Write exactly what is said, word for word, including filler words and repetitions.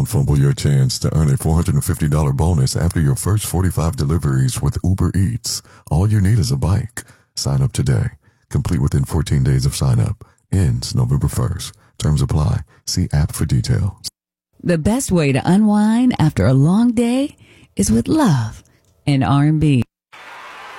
Don't fumble your chance to earn a four hundred fifty dollars bonus after your first forty-five deliveries with Uber Eats. All you need is a bike. Sign up today. Complete within fourteen days of sign up. Ends November first. Terms apply. See app for details. The best way to unwind after a long day is with love and R and B.